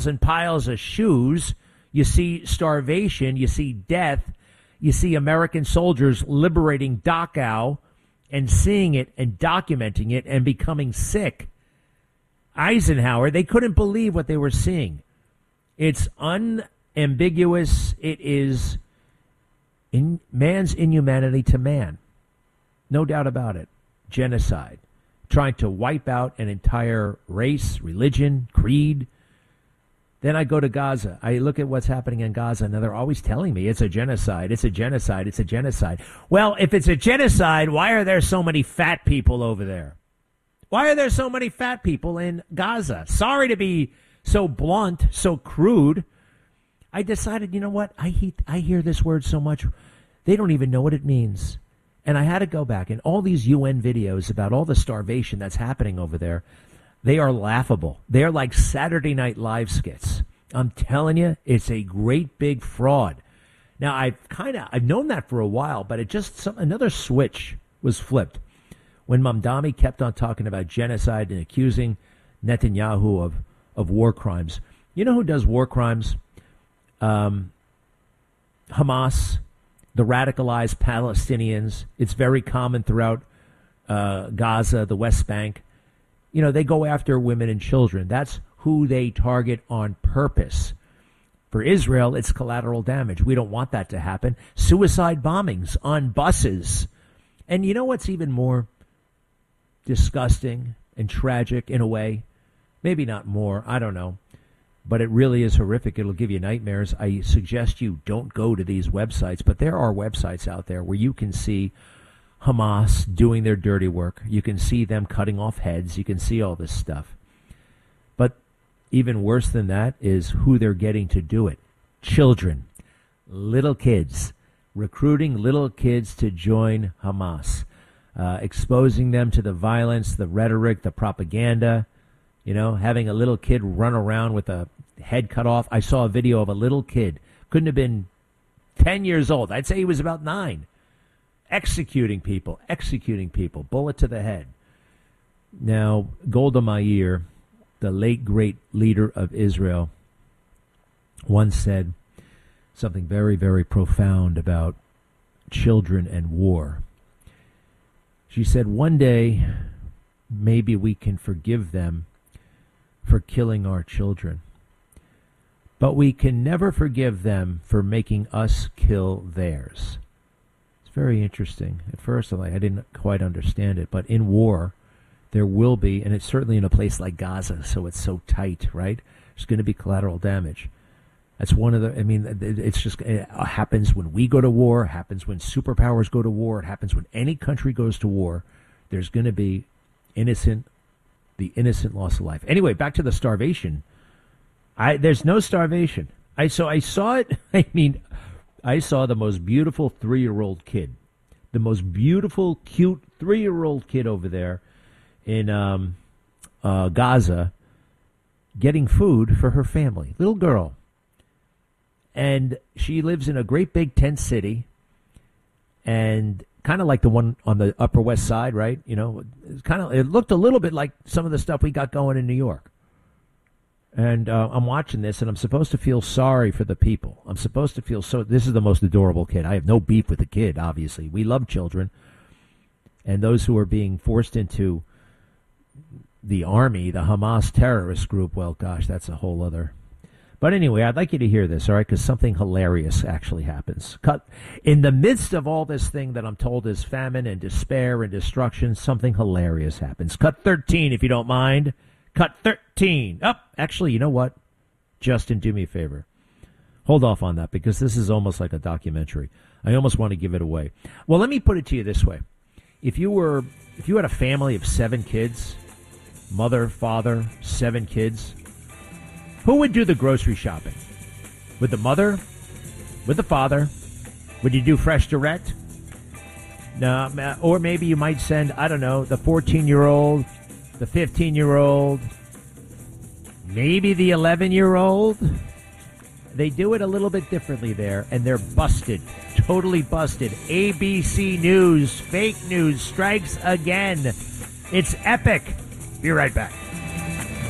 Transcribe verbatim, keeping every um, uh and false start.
and piles of shoes. You see starvation. You see death. You see American soldiers liberating Dachau and seeing it and documenting it and becoming sick. Eisenhower, they couldn't believe what they were seeing. It's unambiguous. It is in man's inhumanity to man. No doubt about it. Genocide. Trying to wipe out an entire race, religion, creed. Then I go to Gaza. I look at what's happening in Gaza, and they're always telling me it's a genocide, it's a genocide, it's a genocide. Well, if it's a genocide, why are there so many fat people over there? Why are there so many fat people in Gaza? Sorry to be so blunt, so crude. I decided, you know what? I hate, I hear this word so much, they don't even know what it means. And I had to go back, and all these U N videos about all the starvation that's happening over there, they are laughable. They are like Saturday Night Live skits. I'm telling you, it's a great big fraud. Now, I've kind of, I've known that for a while, but it just, some, another switch was flipped when Mamdani kept on talking about genocide and accusing Netanyahu of, of war crimes. You know who does war crimes? Um, Hamas, the radicalized Palestinians. It's very common throughout uh, Gaza, the West Bank. You know, they go after women and children. That's who they target on purpose. For Israel, it's collateral damage. We don't want that to happen. Suicide bombings on buses. And you know what's even more disgusting and tragic in a way? Maybe not more. I don't know. But it really is horrific. It'll give you nightmares. I suggest you don't go to these websites. But there are websites out there where you can see Hamas doing their dirty work. You can see them cutting off heads. You can see all this stuff. But even worse than that is who they're getting to do it. Children, little kids, recruiting little kids to join Hamas, uh, exposing them to the violence, the rhetoric, the propaganda, you know, having a little kid run around with a head cut off. I saw a video of a little kid, couldn't have been ten years old. I'd say he was about nine. Executing people, executing people, bullet to the head. Now, Golda Meir, the late great leader of Israel, once said something very, very profound about children and war. She said, one day, maybe we can forgive them for killing our children, but we can never forgive them for making us kill theirs. Very interesting. At first, I didn't quite understand it, but in war, there will be, and it's certainly in a place like Gaza, so it's so tight, right? There's going to be collateral damage. That's one of the, I mean, it's just, it happens when we go to war, happens when superpowers go to war, it happens when any country goes to war. There's going to be innocent, the innocent loss of life. Anyway, back to the starvation. I There's no starvation. I so I saw it, I mean, I saw the most beautiful three-year-old kid, the most beautiful, cute three-year-old kid over there in um, uh, Gaza getting food for her family, little girl. And she lives in a great big tent city, and kind of like the one on the Upper West Side, right? You know, it's kind of, it looked a little bit like some of the stuff we got going in New York. And uh, I'm watching this, and I'm supposed to feel sorry for the people. I'm supposed to feel so. This is the most adorable kid. I have no beef with the kid, obviously. We love children. And those who are being forced into the army, the Hamas terrorist group, well, gosh, that's a whole other. But anyway, I'd like you to hear this, all right, because something hilarious actually happens. Cut in the midst of all this thing that I'm told is famine and despair and destruction, something hilarious happens. Cut thirteen, if you don't mind. Cut thirteen. Up. Oh, actually, you know what? Justin, do me a favor. Hold off on that, because this is almost like a documentary. I almost want to give it away. Well, let me put it to you this way. If you were, if you had a family of seven kids, mother, father, seven kids, who would do the grocery shopping? With the mother? With the father? Would you do fresh direct? No, or maybe you might send, I don't know, the fourteen-year-old, the fifteen-year-old, maybe the eleven-year-old. They do it a little bit differently there, and they're busted, totally busted. A B C News, fake news strikes again. It's epic. Be right back.